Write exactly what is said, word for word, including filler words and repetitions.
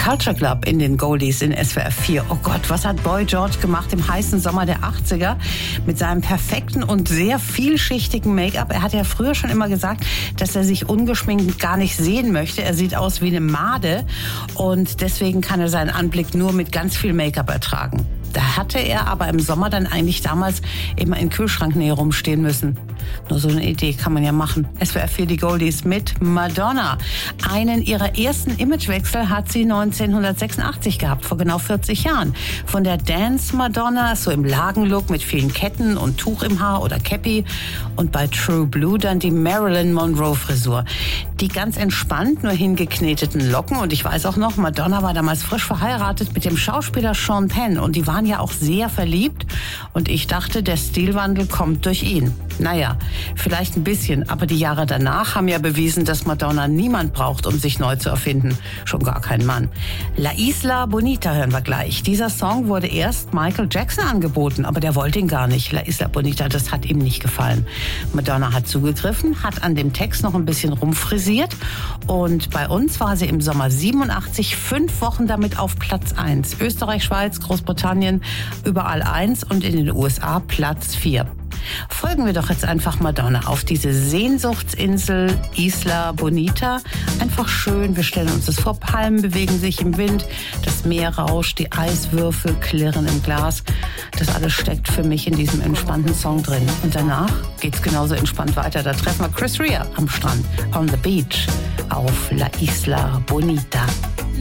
Culture Club in den Goldies in S W R vier. Oh Gott, was hat Boy George gemacht im heißen Sommer der achtziger mit seinem perfekten und sehr vielschichtigen Make-up. Er hat ja früher schon immer gesagt, dass er sich ungeschminkt gar nicht sehen möchte. Er sieht aus wie eine Made und deswegen kann er seinen Anblick nur mit ganz viel Make-up ertragen. Da hatte er aber im Sommer dann eigentlich damals immer in Kühlschranknähe rumstehen müssen. Nur so eine Idee kann man ja machen. S W R vier die Goldies mit Madonna. Einen ihrer ersten Imagewechsel hat sie neunzehnhundertsechsundachtzig gehabt, vor genau vierzig Jahren. Von der Dance-Madonna, so im Lagenlook mit vielen Ketten und Tuch im Haar oder Cappy. Und bei True Blue dann die Marilyn Monroe-Frisur. Die ganz entspannt, nur hingekneteten Locken. Und ich weiß auch noch, Madonna war damals frisch verheiratet mit dem Schauspieler Sean Penn. Und die waren ja auch sehr verliebt. Und ich dachte, der Stilwandel kommt durch ihn. Naja, vielleicht ein bisschen, aber die Jahre danach haben ja bewiesen, dass Madonna niemand braucht, um sich neu zu erfinden. Schon gar kein Mann. La Isla Bonita hören wir gleich. Dieser Song wurde erst Michael Jackson angeboten, aber der wollte ihn gar nicht. La Isla Bonita, das hat ihm nicht gefallen. Madonna hat zugegriffen, hat an dem Text noch ein bisschen rumfrisiert und bei uns war sie im Sommer siebenundachtzig fünf Wochen damit auf Platz eins. Österreich, Schweiz, Großbritannien, überall eins und in den U S A Platz vier. Folgen wir doch jetzt einfach Madonna auf diese Sehnsuchtsinsel Isla Bonita. Einfach schön, wir stellen uns das vor, Palmen bewegen sich im Wind, das Meer rauscht, die Eiswürfel klirren im Glas. Das alles steckt für mich in diesem entspannten Song drin. Und danach geht's genauso entspannt weiter. Da treffen wir Chris Rea am Strand, on the beach, auf La Isla Bonita.